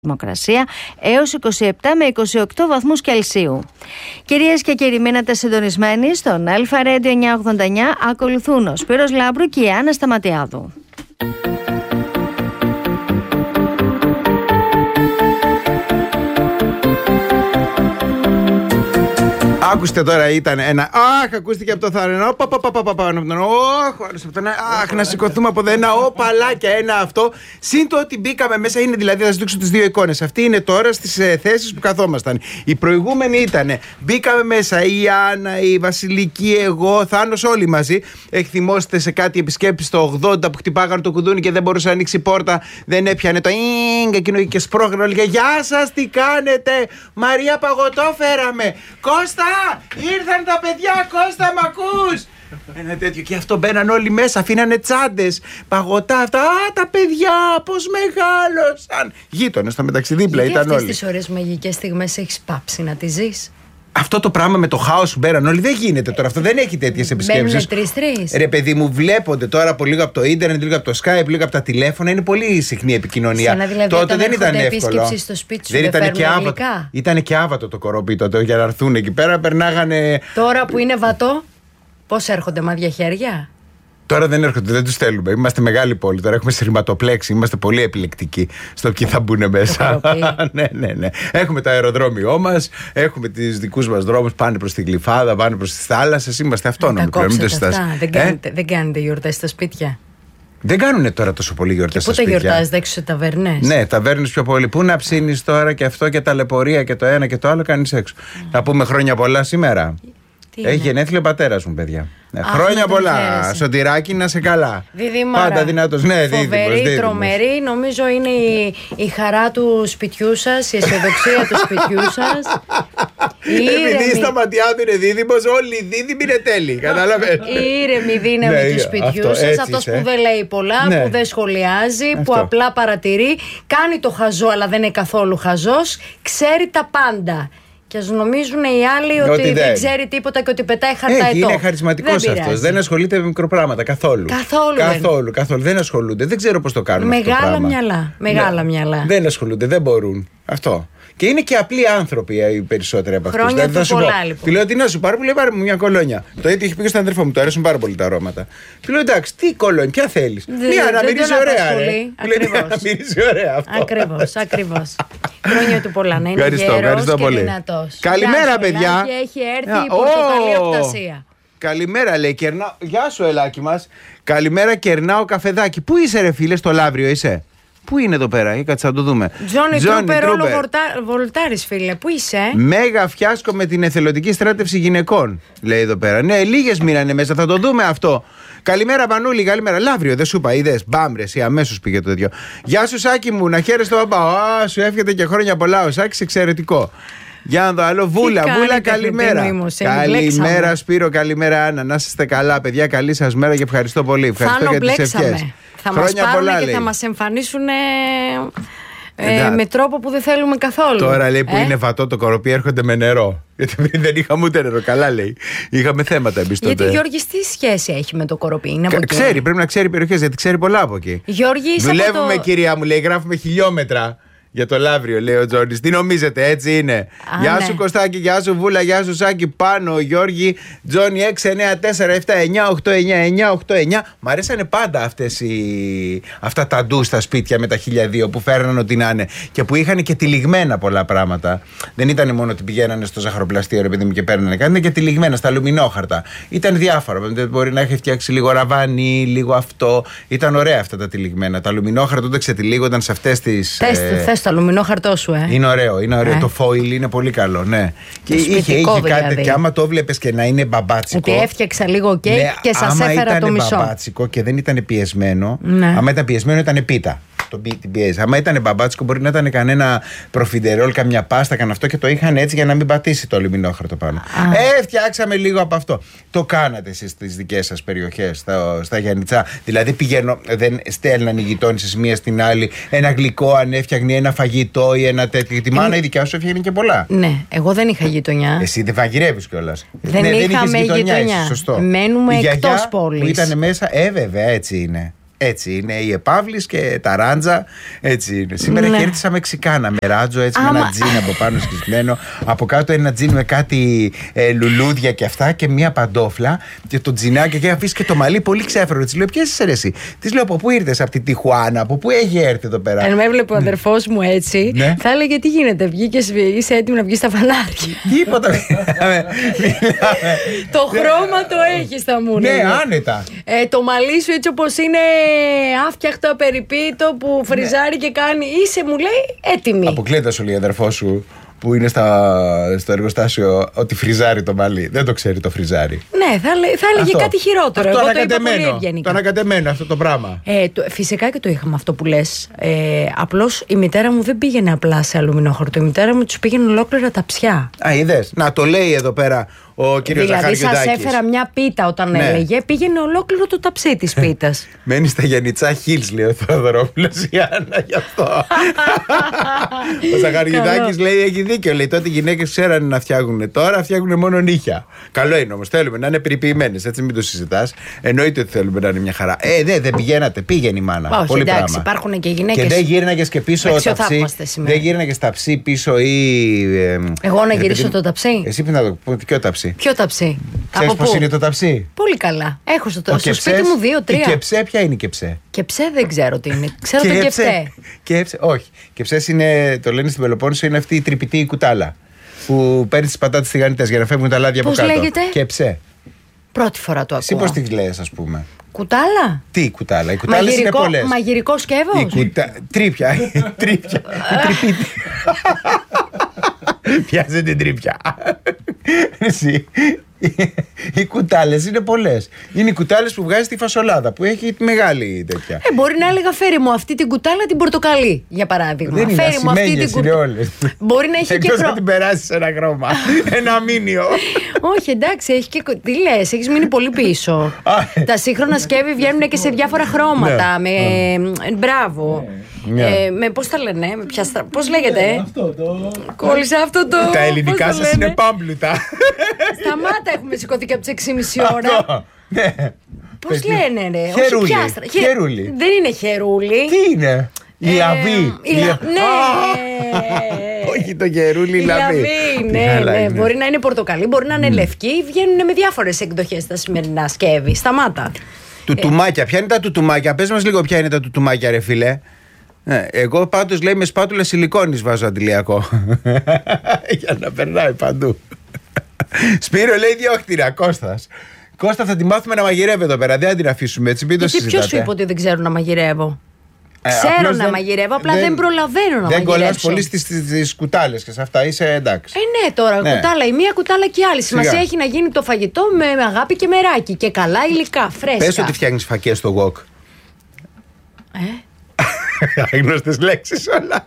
θερμοκρασία έως 27 με 28 βαθμούς Κελσίου. Κυρίες και κύριοι, μείνατε συντονισμένοι στον Αλφα Radio 989. Ακολουθούν ο Σπύρος Λάμπρου και η Άννα Σταματιάδου. Άκουστε τώρα, ήταν ένα. Αχ, ακούστηκε από το θάρρυνο. Αχ, να σηκωθούμε από εδώ. Ένα παλάκια, ένα αυτό. Συν το ότι μπήκαμε μέσα, είναι δηλαδή, θα σας δείξω τις δύο εικόνες. Αυτή είναι τώρα στις θέσεις που καθόμασταν. Η προηγούμενη ήταν. Μπήκαμε μέσα, η Άννα, η Βασιλική, εγώ, Θάνος, όλοι μαζί. Θυμόστε σε κάτι επισκέπτες το 80 που χτυπάγαν το κουδούνι και δεν μπορούσε να ανοίξει η πόρτα. Δεν έπιανε το ίνγκ εκείνο και σπρώχνε όλοι. Γεια σας, τι κάνετε? Μαρία, παγωτό φέραμε. Κώστα! Ήρθαν τα παιδιά, Κώστα, μ' ακούς? Ένα τέτοιο. Και αυτό μπαίναν όλοι μέσα, αφήνανε τσάντες, παγωτά αυτά. Α, τα παιδιά, πώς μεγάλωσαν. Γείτονες στο μεταξύ δίπλα ήταν όλοι. Αυτές τις ωραίες μαγικές στιγμές έχεις πάψει να τις ζεις? Αυτό το πράγμα με το χάος που μπαίναν όλοι δεν γίνεται τώρα. Αυτό δεν έχει τέτοιες επισκέψεις. Μπαίνουν 3-3. Ρε παιδί μου, βλέπονται τώρα από λίγο από το ίντερνετ, λίγο από το Skype, λίγο από τα τηλέφωνα. Είναι πολύ συχνή επικοινωνία. Δηλαδή, τότε δεν ήταν εύκολο. Επίσκεψη στο σπίτι σου, δεν ήταν και άβατο. Ήταν και άβατο το κορόπι τότε για να έρθουν εκεί πέρα. Περνάγανε. Τώρα που είναι βατό, πώς έρχονται μάδια χέρια? Τώρα δεν έρχονται, δεν τους θέλουμε. Είμαστε μεγάλη πόλη. Τώρα έχουμε σειρματοπλέξει. Είμαστε πολύ επιλεκτικοί στο ποιοι θα μπουν μέσα. Ναι. Έχουμε το αεροδρόμιό μας. Έχουμε τους δικούς μας δρόμους. Πάνε προς τη Γλυφάδα, πάνε προς τις θάλασσες. Είμαστε αυτόνομοι πλέον. Δεν κάνετε γιορτές στα σπίτια? Δεν κάνουν τώρα τόσο πολύ γιορτές στα σπίτια. Πού τα γιορτάζετε, έξω σε ταβέρνες? Ναι, ταβέρνες πιο πολύ. Πού να ψήνεις τώρα και αυτό και ταλαιπωρία και το ένα και το άλλο κάνεις έξω. Θα πούμε χρόνια πολλά σήμερα. Έχει γενέθλια ο πατέρας μου, παιδιά. Χρόνια πολλά. Σωτηράκι, να σε καλά. Δίδυμαρα. Πάντα δυνατός. Ναι, φοβερή, τρομερή. Νομίζω είναι η χαρά του σπιτιού σας, η αισιοδοξία του σπιτιού σας. Επειδή στα ματιά του είναι δίδυμος, όλοι οι δίδυμοι είναι τέλειοι. Καταλαβαίνετε. Η ήρεμη δύναμη του σπιτιού σας. Αυτός που δεν λέει πολλά, που δεν σχολιάζει, που απλά παρατηρεί. Κάνει το χαζό, αλλά δεν είναι καθόλου χαζός. Ξέρει τα πάντα. Και ας νομίζουν οι άλλοι ότι δεν ξέρει τίποτα και ότι πετάει χαρταετό. Είναι χαρισματικός αυτός. Δεν ασχολείται με μικροπράγματα καθόλου. Καθόλου. Δεν ασχολούνται. Δεν ξέρω πώς το κάνουν. Μεγάλα μυαλά. Δεν ασχολούνται, δεν μπορούν. Αυτό. Και είναι και απλοί άνθρωποι οι περισσότεροι από αυτούς. Χρόνια του πολλά, λοιπόν. Του λέω τι να σου πάρω, που λέει πάρε μου μια κολόνια. Το ίδιο έχει πει και στον αδερφό μου, του αρέσουν πάρα πολύ τα αρώματα. Του λέω εντάξει, τι κολόνια, ποια θέλεις? Μια να μυρίζει ωραία. Να μυρίζει ωραία αυτό. Ακριβώς. Χρόνια του πολλά, να είναι γερός και δυνατός. Καλημέρα, παιδιά. Και έχει έρθει η πορτοκαλί οπτασία. Καλημέρα, λέει, κερνάω. Γεια σου, Ελάκι μας. Καλημέρα, κερνάω καφεδάκι. Πού είσαι, ρε φίλε, στο Λαύριο είσαι? Πού είναι εδώ πέρα, ή κάτσε να το δούμε. Τζόνι Τρούπερ, όλο βολτάρης, φίλε. Πού είσαι? Μέγα φιάσκο με την εθελοντική στράτευση γυναικών, λέει εδώ πέρα. Ναι, λίγες μείνανε μέσα, θα το δούμε αυτό. Καλημέρα, Πανούλη, καλημέρα. Λαύριο, δεν σου είπα, είδες. Μπάμπρες, ή αμέσως πήγε το τέτοιο. Γεια σου, Σάκη μου, να χαίρεσαι τον παπά. Σου εύχεται και χρόνια πολλά. Ο Σάκης εξαιρετικό. Για να δω άλλο. Βούλα, καλημέρα. Καλημέρα, Σπύρο, καλημέρα, Άννα. Να είστε καλά, παιδιά. Καλή σας μέρα και ευχαριστώ πολύ. Ευχαριστώ για τις ευχές. Θα μας πάρουν και θα μας εμφανίσουν με τρόπο που δεν θέλουμε καθόλου. Τώρα λέει που είναι βατό το κοροπή, έρχονται με νερό. Γιατί δεν είχαμε ούτε νερό. Καλά λέει. Είχαμε θέματα εμείς τότε. Γιατί Γιώργης τι σχέση έχει με το κοροπή? Είναι από ξέρει, πρέπει να ξέρει περιοχές, γιατί ξέρει πολλά από εκεί. Γιώργη, δουλεύουμε, κυρία μου, λέει, γράφουμε χιλιόμετρα. Για το Λαύριο, λέει ο Τζόνις. Τι νομίζετε, έτσι είναι? Γεια σου, Κωστάκη, γεια σου, Βούλα, γεια σου, Σάκη, Πάνο, Γιώργη, Τζόνι, 694-7-9-8-9-9-8-9. Μ' αρέσανε πάντα αυτά τα ντου στα σπίτια με τα 1002 που φέρναν ό,τι να είναι και που είχαν και τυλιγμένα πολλά πράγματα. Δεν ήταν μόνο ότι πηγαίνανε στο ζαχαροπλαστείο, ρε παιδί μου, και παίρνανε κάτι, ήταν και τυλιγμένα στα αλουμινόχαρτα. Ήταν διάφορα. Μπορεί να έχει φτιάξει λίγο ραβάνι, λίγο αυτό. Ήταν ωραία αυτά τα τυλιγμένα. Τα αλουμινόχαρτα τότε ξετυλίγονταν σε αυτές τις. Το αλουμινόχαρτό σου, Είναι ωραίο. Το foil είναι πολύ καλό, ναι. Και είχε κάτι δηλαδή. Και άμα το βλέπεις και να είναι μπαμπάτσικο. Ότι έφτιαξα λίγο κέικ και σας έφερα το μισό. Άμα ήταν μπαμπάτσικο και δεν ήταν πιεσμένο, άμα ήταν πιεσμένο ήταν πίτα. Την πιέζει. Άμα ήταν μπαμπάτσικο, μπορεί να ήταν κανένα προφιντερόλ, καμιά πάστα, κανένα αυτό και το είχαν έτσι για να μην πατήσει το αλουμινόχαρτο πάνω. Φτιάξαμε λίγο από αυτό. Το κάνατε εσείς στις δικές σας περιοχές, στα Γιαννιτσά? Δηλαδή δεν στέλναν οι γειτόνισσες μία στην άλλη ένα γλυκό, αν έφτιαχνε ένα φαγητό ή ένα τέτοιο? Τη μάνα η δικιά σου έφτιαχνε και πολλά. Ναι, εγώ δεν είχα γειτονιά. Εσύ δεν μαγειρεύεις κιόλας. Δεν είχαμε γειτονιά. Σωστό. Μένουμε εκτός πόλης. Που ήταν μέσα, βέβαια, έτσι είναι. Έτσι είναι οι επαύλεις και τα ράντζα. Έτσι είναι. Σήμερα χαίρετησα μεξικάνα με ράτζο, έτσι με ένα τζιν από πάνω σκισμένο. Από κάτω ένα τζιν με κάτι λουλούδια και αυτά και μια παντόφλα. Και το τζινάκι και αφήσει και το μαλλί πολύ ξέφρονο. Τη λέω: Ποιες είσαι εσύ? Τη λέω: Από πού ήρθες? Από τη Τιχουάνα? Από πού έχει έρθει εδώ πέρα? Αν με έβλεπε ο αδερφός μου έτσι, θα έλεγε: Τι γίνεται, βγήκες, είσαι έτοιμη να βγεις στα φανάρια? Τίποτα. Το χρώμα το έχεις, θα μου λέει. Ναι, άνετα. Το μαλλί σου έτσι όπως είναι άφτιαχτο, απεριποίητο, που φριζάρει και κάνει. Είσαι, μου λέει, έτοιμη. Αποκλείεται, σου λέει η αδερφός σου που είναι στο εργοστάσιο ότι φριζάρει το μαλλί. Δεν το ξέρει το φριζάρι. Ναι, θα έλεγε κάτι χειρότερο. Αυτό το ανακατεμένο αυτό το πράγμα. Φυσικά και το είχαμε αυτό που λες. Απλώς η μητέρα μου δεν πήγαινε απλά σε αλουμινόχαρτο. Η μητέρα μου τους πήγαινε ολόκληρα ταψιά. Είδες. Να το λέει εδώ πέρα ο κύριος Ζαχαριουδάκης. Δηλαδή σας έφερα μια πίτα όταν έλεγε, πήγαινε ολόκληρο το ταψί της πίτας. Μένει στα Γιαννιτσά Χίλς, λέει ο Θεοδωρόπουλος, η Άννα, γι' αυτό. Ο Ζαχαριουδάκης λέει: Έχει δίκιο. Λέει: Τότε οι γυναίκες ξέρανε να φτιάχνουν. Τώρα φτιάχνουν μόνο νύχια. Καλό είναι όμως. Θέλουμε να είναι περιποιημένες. Έτσι, μην το συζητάς. Εννοείται ότι θέλουμε να είναι μια χαρά. Δεν πηγαίνατε. Πήγαινε η μάνα. Όχι, πολύ εντάξει, πράγμα. Υπάρχουν και γυναίκες. Και δεν γύρναγες και πίσω ταψί. Δεν γύρναγες ταψί πίσω ή. Εγώ να γυρίσω το ταψί. Εσύ πει να το πω. Ποιο ταψί? Ποιο ταψί? Ξέρεις πώς είναι το ταψί? Πολύ καλά. Έχω στο σπίτι μου 2-3. Η κεψέ, ποια είναι η κεψέ? Κεψέ δεν ξέρω τι είναι. Ξέρω το κεψέ. Όχι. Κεψές είναι, το λένε στην Πελοπόννησο, είναι αυτή η τρυπητή η κουτάλα. Που παίρνει τις πατάτες τηγανιτές για να φεύγουν τα λάδια από κάτω. Πώς λέγεται? Κεψέ. Πρώτη φορά το ακούω. Εσύ πώς τη λες, ας πούμε? Κουτάλα. Τι κουτάλα? Οι κουτάλες είναι πολλές. Μαγειρικό σκεύος. Τρίπια. Πιάσε την τρίπια. Εσύ. Οι κουτάλες είναι πολλές. Είναι οι κουτάλες που βγάζει τη φασολάδα που έχει μεγάλη τέτοια. Μπορεί να έλεγα: Φέρει μου αυτή την κουτάλα την πορτοκαλί, για παράδειγμα. Δεν είναι φέρει μου αυτή την κουτάλα. Μπορεί να έχει εκτός και να την περάσει ένα χρώμα. Ένα μήνυο. Όχι, εντάξει, έχει και. Τι λες, έχεις μείνει πολύ πίσω. Τα σύγχρονα σκεύη βγαίνουν και σε διάφορα χρώματα. Μπράβο. Με πώς τα λένε, πώς λέγεται? Κόλλησε αυτό το. Τα ελληνικά σας είναι πάμπλουτα. Σταμάτα, έχουμε σηκωθεί και από τις 6,5 ώρα. Πώς λένε, ρε? Χερούλι. Δεν είναι χερούλι. Τι είναι? Η λαβή. Ναι. Όχι το γερούλι, η λαβή. Ναι. Μπορεί να είναι πορτοκαλί, μπορεί να είναι λευκή. Βγαίνουν με διάφορες εκδοχές τα σημερινά σκεύη. Σταμάτα. Τουτουμάκια. Ποια είναι τα τουτουμάκια? Πες μας λίγο ποια είναι τα τουτουμάκια, ρε φίλε. Εγώ πάντως λέει με σπάτουλα σιλικόνης βάζω αντιλιακό. Για να περνάει παντού. Σπύρο λέει διόχτυρα, Κώστας. Κώστα, θα τη μάθουμε να μαγειρεύει εδώ πέρα. Δεν θα την αφήσουμε έτσι. Μην το συζητάτε. Ποιος σου είπε ότι δεν ξέρω να μαγειρεύω? Ξέρω να μαγειρεύω, απλά δεν προλαβαίνω να μαγειρεύω. Δεν κολλάς πολύ στις κουτάλες και σε αυτά, είσαι εντάξει. Ναι, τώρα κουτάλα η μία, κουτάλα και η άλλη. Σημασία έχει να γίνει το φαγητό με αγάπη και μεράκι και καλά υλικά, φρέσκα. Πες ότι φτιάχνεις φακές στο wok. Άγνωστες λέξεις όλα.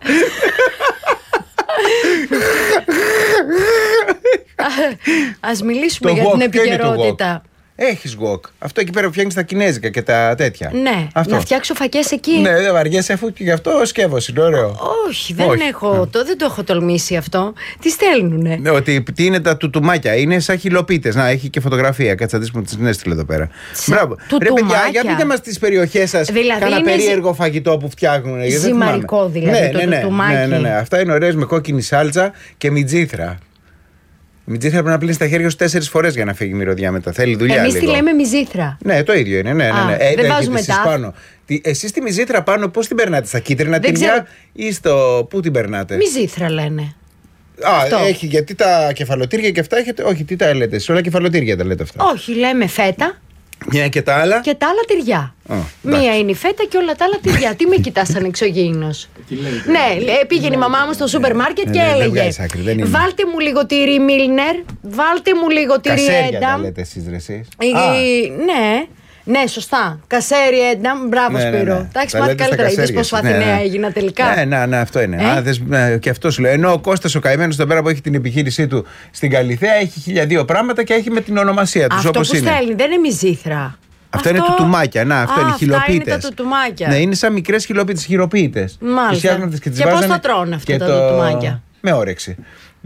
Ας μιλήσουμε για την επικαιρότητα. Έχεις wok. Αυτό εκεί πέρα που φτιάχνεις τα κινέζικα και τα τέτοια. Ναι, να φτιάξω φακές εκεί. Ναι, δεν βαριέσαι αφού και γι' αυτό σκεύος είναι ωραίο. Όχι, δεν το έχω τολμήσει αυτό. Τι στέλνουνε? Ναι, ότι τι είναι τα τουτουμάκια? Είναι σαν χιλοπίτες. Να, έχει και φωτογραφία. Κάτσε να δεις μου τις έστειλε εδώ πέρα. Μπράβο. Ρε παιδιά, για πείτε μας τις περιοχές σας κάνα περίεργο φαγητό που φτιάχνουν. Ζυμαρικό δηλαδή το τουτουμάκι. Ναι, αυτά είναι ωραίες με κόκκινη σάλτσα και μυτζήθρα. Μυτζήθρα πρέπει να πλύνεις τα χέρια σου 4 φορές για να φύγει η μυρωδιά μετά. Θέλει δουλειά. Εμείς τη λέμε μυζήθρα. Ναι, το ίδιο είναι. Ναι. Δεν βάζουμε τα. Εσείς τη μυζήθρα πάνω πώς την περνάτε? Στα κίτρινα τυριά ή στο. Πού την περνάτε? Μυζήθρα λένε. Έχει, γιατί τα κεφαλοτήρια και αυτά έχετε. Όχι, τι τα λέτε? Σε όλα κεφαλοτήρια τα λέτε αυτά. Όχι, λέμε φέτα. Μια και τα άλλα. Και τα άλλα τυριά. Μία είναι η φέτα και όλα τα άλλα τυριά. Τι με κοιτάς σαν εξωγήινος? Ναι, πήγαινε η μαμά μου στο σούπερ μάρκετ και έλεγε: Βάλτε μου λίγο τυρί Μίλνερ, βάλτε μου λίγο τυρί Ένταμ. Κασέρια τα λέτε εσείς, ρε εσείς? Ναι, σωστά. Κασέρι Ένταμ, μπράβο Σπύρο. Τα έχεις μάθει καλύτερα. Είδες πόσο Αθηναία έγινα τελικά? Ναι, αυτό είναι. Και αυτό σου λέω. Ενώ ο Κώστας ο καημένος εδώ πέρα που έχει την επιχείρησή του στην Καλιθέα έχει 1002 πράγματα και έχει με την ονομασία του. Αυτό που στέλνει δεν είναι μυζήθρα. Αυτό είναι τουτουμάκια. Αυτό είναι χιλοπίτες. Είναι τα τουτουμάκια. Ναι, είναι σαν μικρές χιλοπίτες. Μάλιστα. Και πώς θα τρώνε αυτά τα τουτουμάκια? με όρεξη.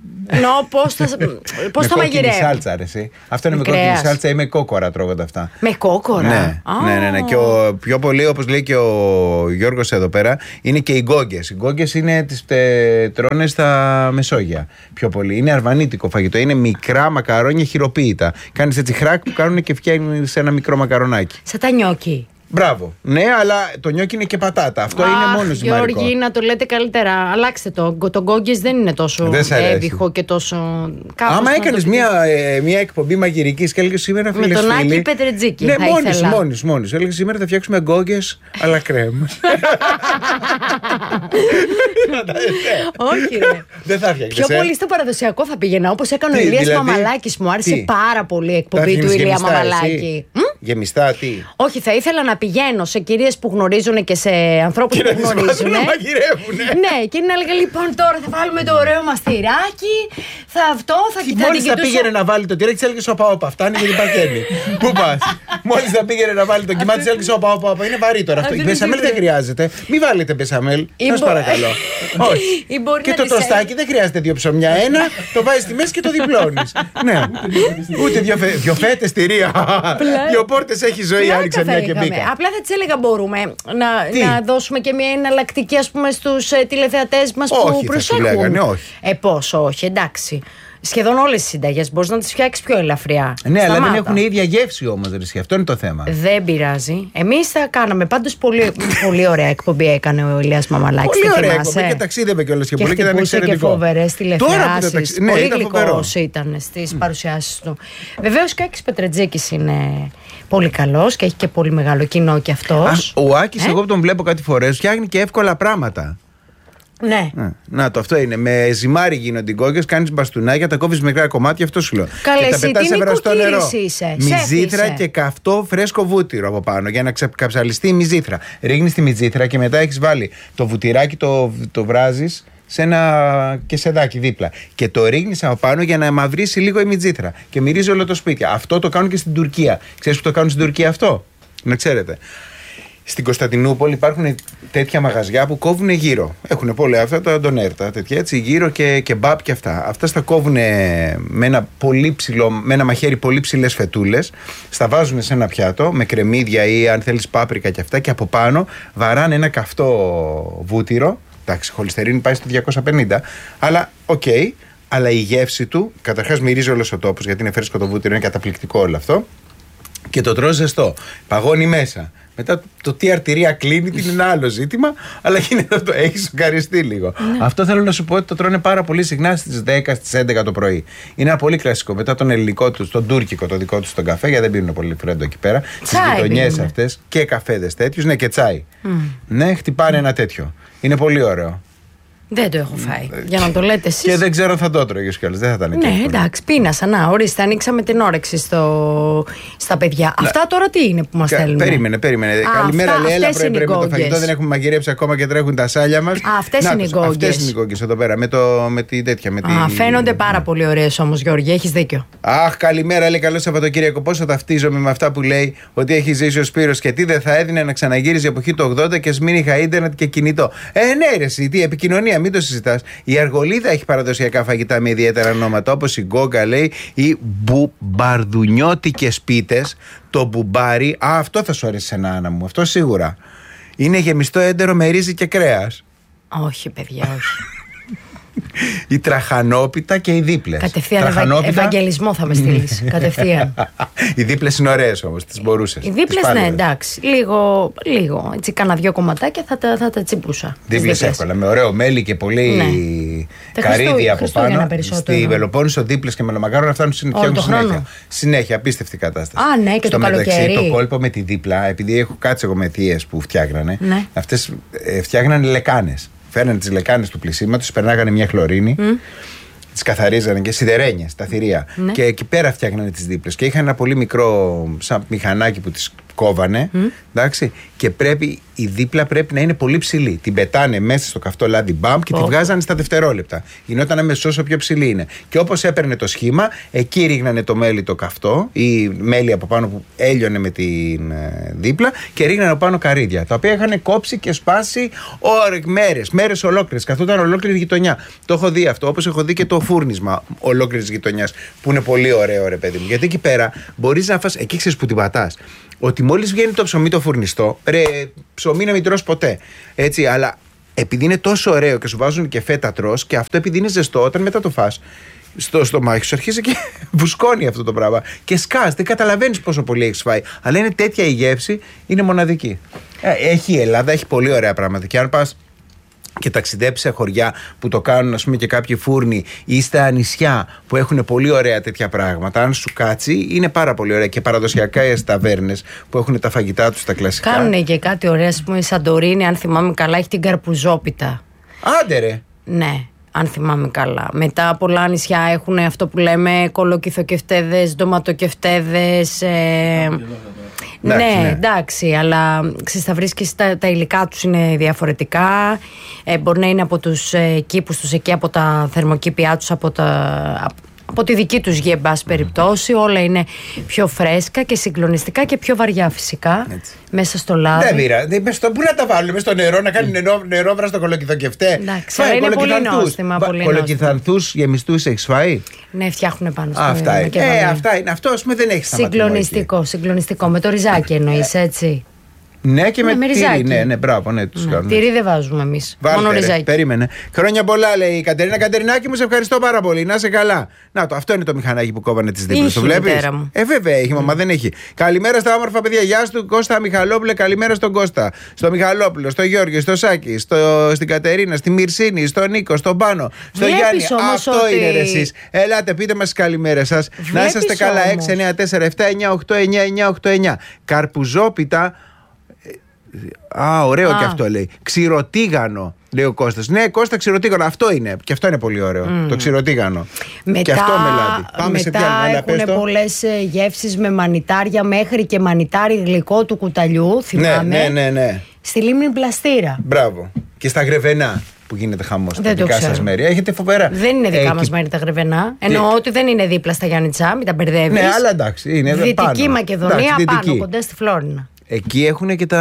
Πώς θα μαγειρεύει. Με σάλτσα, αρέσει. Αυτό είναι με κόκκινη σάλτσα ή με κόκορα τρώγονται αυτά. Με κόκορα. Ναι. Και πιο πολύ, όπως λέει και ο Γιώργος εδώ πέρα, είναι και οι γκόγκες. Οι γκόγκες είναι τις τρώνε στα Μεσόγεια. Πιο πολύ. Είναι αρβανίτικο φαγητό. Είναι μικρά μακαρόνια χειροποίητα. Κάνεις έτσι χράκ που κάνουν και φτιάχνεις ένα μικρό μακαρονάκι. Σαν τα νιόκι. Μπράβο. Ναι, αλλά το νιόκι είναι και πατάτα. Αυτό είναι μόνο ζυμαρικό. Γιώργη, να το λέτε καλύτερα. Αλλάξτε το. Το γκόγκες δεν είναι τόσο έβυχο και τόσο. Άμα έκανες μια εκπομπή μαγειρικής και έλεγες σήμερα με τον Άκη Πετρετζίκη. Ναι, μόνος. Έλεγες σήμερα θα φτιάξουμε γκόγκες αλλά κρέμ. Όχι, ρε. Δεν θα φτιάξεις. Πιο πολύ στο παραδοσιακό θα πήγαινα. Όπως έκανε ο Ηλίας Μαμαλάκης. Μου άρεσε πάρα πολύ η εκπομπή του Ηλία Μαμαλάκη. Γεμιστά, τι. Όχι, θα ήθελα να πηγαίνω σε κυρίες που γνωρίζουν και σε ανθρώπους που γνωρίζουν. Να μαγειρεύουνε. Ναι, και να έλεγα λοιπόν τώρα θα βάλουμε το ωραίο μας τυράκι. Θα κοιτάξω. Μόλις θα πήγαινε να βάλει το τυράκι, της έλεγες όπα, φτάνει γιατί παχαίνει. Πού πας. Μόλις θα πήγαινε να βάλει το κιμά, της έλεγες όπα, είναι βαρύ τώρα αυτό. Η μπεσαμέλ δεν χρειάζεται. Μην βάλετε μπεσαμέλ. Σας παρακαλώ. Όχι. Και το τοστάκι δεν χρειάζεται 2 ψωμιά. Ένα, το βάζεις στη μέση και το διπλώνεις. Ναι. Ούτε 2 φέτες τυρία. 2 πόρτες έχει ζωή, άνοιξε μια και μπήκα. Απλά θα της έλεγα μπορούμε να δώσουμε και μια εναλλακτική, ας πούμε, στους τηλεθεατές μας που προσέχουν. Όχι, θα σου λέγανε όχι. Πώς όχι, εντάξει. Σχεδόν όλες τις συνταγές μπορείς να τις φτιάξεις πιο ελαφριά. Ναι, αλλά δεν έχουν η ίδια γεύση όμως, αυτό είναι το θέμα. Δεν πειράζει. Εμείς θα κάναμε πάντως πολύ ωραία εκπομπή έκανε ο Ηλίας Μαμαλάκης. Πολύ ωραία εκπομπή και ταξίδευε κιόλας και πολύ και ήταν εξαιρετικό. Και φοβερές τηλεθεάσεις. Πολύ γλυκός ήταν στις παρουσιάσεις του. Βεβαίως και ο Άκης Πετρετζίκης είναι πολύ καλός και έχει και πολύ μεγάλο κοινό κι αυτός. Ο Άκης, εγώ τον βλέπω κάτι φορές, φτιάχνει και εύκολα πράγματα. Ναι. Να το, αυτό είναι. Με ζυμάρι γίνονται οι γκόγκες, κάνεις μπαστούνάκια, τα κόβεις μικρά κομμάτια, αυτό σου λέω. Καλέ, και τα πετάς σε βραστό νερό. Μυζήθρα και καυτό φρέσκο βούτυρο από πάνω για να καψαλιστεί η μυζήθρα. Ρίχνεις τη μυζήθρα και μετά έχεις βάλει το βουτυράκι, το βράζεις σε ένα κεσεδάκι δίπλα. Και το ρίχνεις από πάνω για να μαυρίσει λίγο η μυζήθρα. Και μυρίζει όλο το σπίτι. Αυτό το κάνουν και στην Τουρκία. Ξέρεις που το κάνουν στην Τουρκία αυτό? Να ξέρετε. Στην Κωνσταντινούπολη υπάρχουν τέτοια μαγαζιά που κόβουν γύρω. Έχουν πολλά αυτά τα ντονέρτα, τέτοια έτσι, γύρω και κεμπάπ και αυτά. Αυτά στα κόβουν με ένα μαχαίρι πολύ ψηλές φετούλες. Στα βάζουν σε ένα πιάτο με κρεμμύδια ή αν θέλεις πάπρικα και αυτά. Και από πάνω βαράνε ένα καυτό βούτυρο. Εντάξει, χολυστερίνη πάει στο 250. Αλλά αλλά η γεύση του, καταρχάς μυρίζει όλος ο τόπος γιατί είναι φρέσκο το βούτυρο, είναι καταπληκτικό όλο αυτό. Και το τρως ζεστό. Παγώνει μέσα. Μετά το τι αρτηρία κλείνει είναι ένα άλλο ζήτημα, αλλά γίνεται αυτό. Έχει σοκαριστεί λίγο. Ναι. Αυτό θέλω να σου πω ότι το τρώνε πάρα πολύ συχνά στις 10, στις 11 το πρωί. Είναι ένα πολύ κλασικό. Μετά τον ελληνικό του, τον τουρκικό το δικό του στον καφέ, γιατί δεν πίνουν πολύ φρέντο εκεί πέρα. Στις γειτονιές αυτές και καφέδες τέτοιους. Ναι, και τσάι. Ναι, χτυπάνε ένα τέτοιο. Είναι πολύ ωραίο. Δεν το έχω φάει. Για να το λέτε εσείς. Και δεν ξέρω αν θα το τρώγες κιόλας. Δεν θα ήταν εκεί. Ναι, εντάξει, πείνασα. Να, ορίστε, ανοίξαμε την όρεξη στα παιδιά. Ναι. Αυτά τώρα τι είναι που μας στέλνουν? Περίμενε. Καλημέρα, λέει. Έλα, πρέπει το φαγητό. Δεν έχουμε μαγειρέψει ακόμα και τρέχουν τα σάλια μας. Αυτές είναι οι γκόγκες. Αυτές είναι οι γκόγκες εδώ πέρα. Με τη τέτοια. Φαίνονται πάρα πολύ ωραίες όμως, Γιώργη. Έχεις δίκιο. Αχ, καλημέρα, λέει. Καλό Σαββατοκύριακο. Πόσο ταυτίζομαι με αυτά που λέει ότι έχει ζήσει ο Σπύρος και τι δεν θα έδινε να ξαναγύριζε η εποχή του 80 και μην είχα ίντερνετ και κινητό. Ναι, ρε, τι επικοινωνία. Μην το συζητάς. Η Αργολίδα έχει παραδοσιακά φαγητά με ιδιαίτερα ονόματα, όπως η γκόγκα, λέει, ή μπουμπαρδουνιώτικες πίτες. Το μπουμπάρι, αυτό θα σου αρέσει σε Άννα μου, αυτό σίγουρα. Είναι γεμιστό έντερο με ρύζι και κρέας. Όχι, παιδιά, όχι. Η τραχανόπιτα και οι δίπλες. Κατευθείαν Ευαγγελισμό θα με στείλεις. Κατευθείαν. Οι δίπλες είναι ωραίες όμως, τις μπορούσες. Οι δίπλες, ναι, εντάξει. Λίγο. Έτσι, κάνα 2 κομματάκια θα τα τσιμπούσα. Δίπλες εύκολα. Με ωραίο μέλι και πολύ καρύδι από πάνω. Στη Πελοπόννησο δίπλες και μελομακάρονα φτάνουν συνέχεια. Συνέχεια, απίστευτη κατάσταση. Α, ναι, και στο το καλοκαίρι. Το κόλπο με τη δίπλα, επειδή έχω κάτσει εγώ με θείες που φτιάχνανε, αυτές φτιάχνανε λεκάνες. Φέρνανε τις λεκάνες του πλησίματος, τις περνάγανε μια χλωρίνη, τις καθαρίζανε και σιδερένιες, τα θηρία. Και εκεί πέρα φτιάχνανε τις δίπλες. Και είχαν ένα πολύ μικρό σαν μηχανάκι που τις κόβανε. Εντάξει, και η δίπλα πρέπει να είναι πολύ ψηλή. Την πετάνε μέσα στο καυτό λάδι, μπαμ, και τη βγάζανε στα δευτερόλεπτα. Γινόταν αμέσως όσο πιο ψηλή είναι. Και όπως έπαιρνε το σχήμα, εκεί ρίχνανε το μέλι το καυτό, ή μέλι από πάνω που έλειωνε με την δίπλα, και ρίχνανε από πάνω καρύδια. Τα οποία είχαν κόψει και σπάσει μέρες ολόκληρες. Καθόταν ολόκληρη γειτονιά. Το έχω δει αυτό. Όπως έχω δει και το φούρνισμα ολόκληρης γειτονιάς, που είναι πολύ ωραίο, ρε παιδί μου. Γιατί εκεί πέρα μπορείς να φας. Εκεί ξέρεις που την πατάς. Ότι μόλις βγαίνει το ψωμί το φουρνιστό, ψωμί να μην τρως ποτέ. Έτσι, αλλά επειδή είναι τόσο ωραίο και σου βάζουν και φέτα τρως, και αυτό επειδή είναι ζεστό, όταν μετά το φας στο στομάχι σου αρχίζει και βουσκώνει αυτό το πράγμα. Και σκάς, δεν καταλαβαίνεις πόσο πολύ έχεις φάει. Αλλά είναι τέτοια η γεύση, είναι μοναδική. Η Ελλάδα έχει πολύ ωραία πράγματα. Και αν πας και ταξιδέψει σε χωριά που το κάνουν, ας πούμε, και κάποιοι φούρνοι, ή στα νησιά που έχουν πολύ ωραία τέτοια πράγματα, αν σου κάτσει, είναι πάρα πολύ ωραία. Και παραδοσιακά οι ταβέρνες που έχουν τα φαγητά τους τα κλασικά. Κάνουν και κάτι ωραία, ας πούμε, η Σαντορίνη, αν θυμάμαι καλά, έχει την καρπουζόπιτα. Άντε ρε! Ναι, αν θυμάμαι καλά. Μετά πολλά νησιά έχουν αυτό που λέμε κολοκυθοκευτέδες, ντοματοκευτέδες. Ναι, εντάξει, αλλά ξέρεις, θα βρίσκεις τα υλικά τους είναι διαφορετικά. Μπορεί να είναι από τους κήπους τους εκεί, από τα θερμοκήπια τους, από τη δική τους γη, εν πάση περιπτώσει. Όλα είναι πιο φρέσκα και συγκλονιστικά και πιο βαριά φυσικά. Έτσι. Μέσα στο λάδι. Δεν πειράζει. Πού να τα βάλουμε, μες στο νερό, να κάνει νερόβρα στο κολοκυθοκευτέ. Εντάξει, είναι πολύ νόστιμα. Κολοκυθανθούς γεμιστούς έχεις φάει? Ναι, φτιάχνουν πάνω στο αυτά είναι. Αυτό, ας πούμε, δεν έχει σταματήσει. Συγκλονιστικό. Με το ριζάκι εννοείς, έτσι? Ναι, και με τυρί. Ναι, μπράβο, ναι, τους κάνουμε. Τυρί δεν βάζουμε εμείς. Μόνο ριζάκι. Περίμενε. Χρόνια πολλά, λέει η Κατερίνα. Κατερινάκη μου, σε ευχαριστώ πάρα πολύ. Να είσαι καλά. Να το, αυτό είναι το μηχανάκι που κόβανε τις δίπλες. Το βλέπεις? Βέβαια έχει, μαμά, δεν έχει. Καλημέρα στα όμορφα παιδιά. Γεια σου, Κώστα Μιχαλόπουλε. Καλημέρα στον Κώστα. Στο Μιχαλόπουλο, στο Γιώργιο, στο Σάκη, στην Κατερίνα, στη Μυρσίνη, στον Νίκο, στον Πάνο, στο Γιάννη. Αυτό είναι ρε εσείς. Ελάτε, πείτε μας τις καλημέρες σας. Να είσαστε καλά. 694-798-9989. Καρπουζόπιτα. Ωραίο και αυτό λέει. Ξηροτίγανο, λέει ο Κώστας. Ναι, Κώστα, ξηροτίγανο. Αυτό είναι. Και αυτό είναι πολύ ωραίο. Το ξηροτίγανο. Και αυτό με λάδι. Πάμε σε ποια άλλη. Έχουν πολλές γεύσεις με μανιτάρια, μέχρι και μανιτάρι γλυκό του κουταλιού. Θυμάμαι. Ναι. Στη λίμνη Πλαστήρα. Μπράβο. Και στα Γρεβενά που γίνεται χαμός στα δικά σας μέρη. Έχετε φοβερά. Δεν είναι δικά μας μέρη τα Γρεβενά. Εννοώ ότι δεν είναι δίπλα στα Γιάννητσά, μην τα μπερδεύεις. Ναι, αλλά εντάξει. Είναι Δυτική Μακεδονία, πάνω, κοντά στη Φλόρινα. Εκεί έχουν και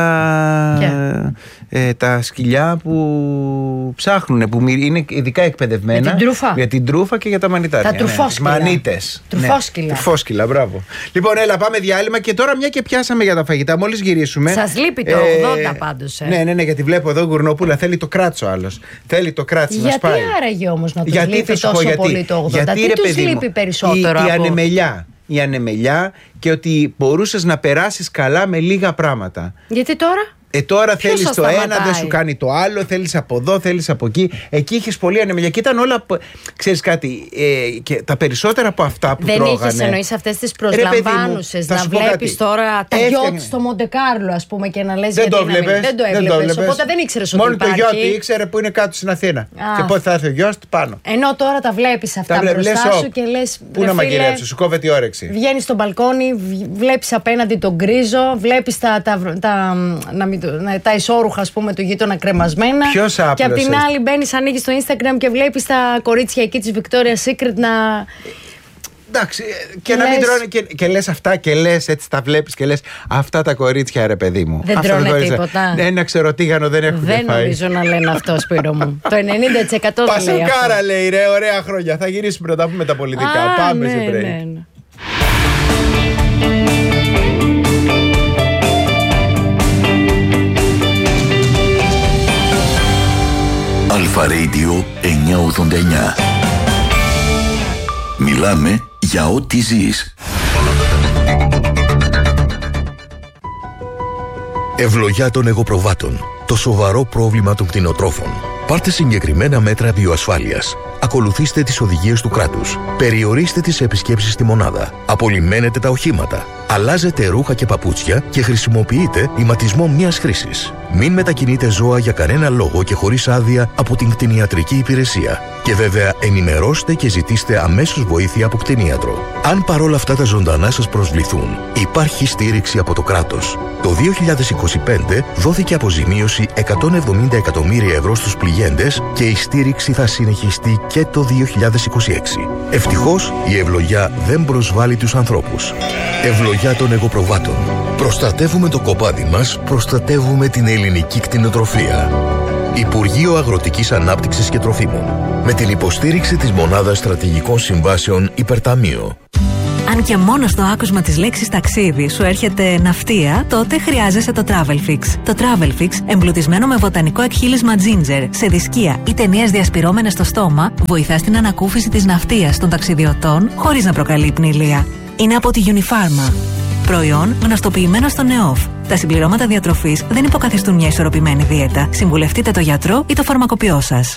τα σκυλιά που ψάχνουν, που είναι ειδικά εκπαιδευμένα για την τρούφα και για τα μανιτάρια. Τα τρουφόσκυλα. Μανίτες. Τρουφόσκυλα, μπράβο. Λοιπόν, έλα, πάμε διάλειμμα και τώρα μια και πιάσαμε για τα φαγητά. Μόλις γυρίσουμε. Σας λείπει το 80 πάντως. Ναι, γιατί βλέπω εδώ Γουρνόπουλα θέλει το κράτσο άλλος. Θέλει το κράτσι να σπάει. Γιατί άραγε όμως να τους λείπει τόσο πολύ το 80? Τι τους λείπει περισσότερο? Η ανεμελιά και ότι μπορούσες να περάσεις καλά με λίγα πράγματα. Γιατί τώρα? Τώρα θέλεις το ένα, δεν σου κάνει το άλλο. Θέλεις από εδώ, θέλεις από εκεί. Εκεί είχες πολύ ανεμελιά. Και ήταν όλα. Ξέρεις κάτι, και τα περισσότερα από αυτά που τρώγανε. Δεν είχες εννοείς αυτές τις προσλαμβάνουσες? Να βλέπεις τώρα τα γιότ στο Μοντεκάρλο, ας πούμε, και να λες δεν το έβλεπες. Οπότε δεν ήξερες ότι μόνο υπάρχει. Μόνο το γιότ ήξερε που είναι κάτω στην Αθήνα. Και πότε θα έρθει ο γιότ πάνω. Ενώ τώρα τα βλέπεις αυτά μπροστά σου και λες. Πού να μαγειρέψεις, σου κόβεται η όρεξη. Βγαίνεις στο μπαλκόνι, βλέπεις απέναντι τον γκρίζο, βλέπεις τα ισόρουχα, ας πούμε, του γείτονα κρεμασμένα. Και απ' την άλλη μπαίνεις, ανοίγεις το Instagram και βλέπεις τα κορίτσια εκεί της Victoria's Secret να. Εντάξει, και να μην τρώνε και λες αυτά και λες έτσι, τα βλέπεις και λες αυτά τα κορίτσια, ρε παιδί μου. Δεν τρώνε τίποτα. Ένα ξεροτίγανο δεν έχουν φάει. Δεν νομίζω να λένε αυτό, Σπύρο μου. Το 90% δεν λέει. Πασοκάρα λέει, ρε, ωραία χρόνια. Θα γυρίσουμε να τα πούμε τα πολιτικά. Πάμε σε break. Αλφα Radio 989. Μιλάμε για ό,τι ζεις. Ευλογιά των εγωπροβάτων. Το σοβαρό πρόβλημα των κτηνοτρόφων. Πάρτε συγκεκριμένα μέτρα βιοασφάλειας. Ακολουθήστε τις οδηγίες του κράτους. Περιορίστε τις επισκέψεις στη μονάδα. Απολυμμένετε τα οχήματα. Αλλάζετε ρούχα και παπούτσια και χρησιμοποιείτε ηματισμό μιας χρήσης. Μην μετακινείτε ζώα για κανένα λόγο και χωρίς άδεια από την κτηνιατρική υπηρεσία. Και βέβαια ενημερώστε και ζητήστε αμέσως βοήθεια από κτηνίατρο. Αν παρόλα αυτά τα ζωντανά σας προσβληθούν, υπάρχει στήριξη από το κράτος. Το 2025 δόθηκε αποζημίωση 170 εκατομμύρια ευρώ στους πληγέντες και η στήριξη θα συνεχιστεί και το 2026. Ευτυχώς η ευλογιά δεν προσβάλλει τους ανθρώπους. Ευλογιά των εγωπροβάτων. Προστατεύουμε το κοπάδι μας, προστατεύουμε την ελληνική κτηνοτροφία. Υπουργείο Αγροτικής Ανάπτυξης και Τροφίμων. Με την υποστήριξη της Μονάδας Στρατηγικών Συμβάσεων Υπερταμείο. Αν και μόνο στο άκουσμα της λέξης ταξίδι σου έρχεται ναυτία, τότε χρειάζεσαι το Travelfix. Το Travelfix, εμπλουτισμένο με βοτανικό εκχύλισμα ginger, σε δισκία ή ταινίες διασπυρώμενες στο στόμα, βοηθά στην ανακούφιση της ναυτίας των ταξιδιωτών χωρίς να προκαλεί πνηλία. Είναι από τη Unifarma. Προϊόν γνωστοποιημένο στο ΝΕΟΦ. Τα συμπληρώματα διατροφής δεν υποκαθιστούν μια ισορροπημένη δίαιτα. Συμβουλευτείτε το γιατρό ή το φαρμακοποιό σας.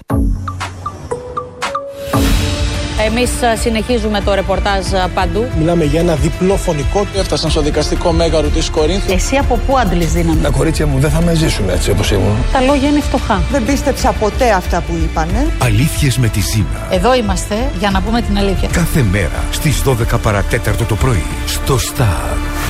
Εμείς συνεχίζουμε το ρεπορτάζ παντού. Μιλάμε για ένα διπλό φωνικό. Έφτασαν στο δικαστικό μέγαρο της Κορίνθου. Εσύ από πού αντλείς δύναμη? Τα κορίτσια μου δεν θα με ζήσουν έτσι όπως ήμουν. Τα λόγια είναι φτωχά. Δεν πίστεψα ποτέ αυτά που είπανε. Αλήθειες με τη Ζήνα. Εδώ είμαστε για να πούμε την αλήθεια. Κάθε μέρα στις 12 παρατέταρτο το πρωί στο Star.